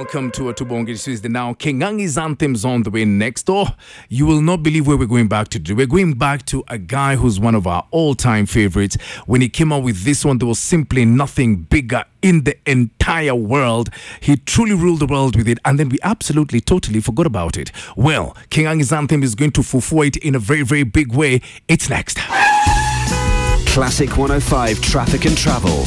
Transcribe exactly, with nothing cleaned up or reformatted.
welcome to Atubonge Tuesday. Now, Kingangi's anthem's on the way next door. You will not believe where we're going back to. We're going back to a guy who's one of our all-time favorites. When he came out with this one, there was simply nothing bigger in the entire world. He truly ruled the world with it, and then we absolutely, totally forgot about it. Well, Kingangi's anthem is going to fulfill it in a very, very big way. It's next. Classic one oh five Traffic and Travel.